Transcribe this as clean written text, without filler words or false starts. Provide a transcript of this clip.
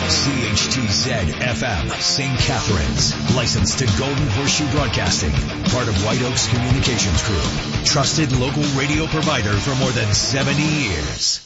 CHTZ-FM, St. Catharines. Licensed to Golden Horseshoe Broadcasting. Part of White Oaks Communications Group. Trusted local radio provider for more than 70 years.